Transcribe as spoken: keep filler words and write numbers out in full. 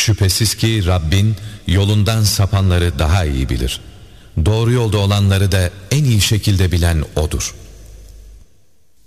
Şüphesiz ki Rabbin yolundan sapanları daha iyi bilir. Doğru yolda olanları da en iyi şekilde bilen O'dur.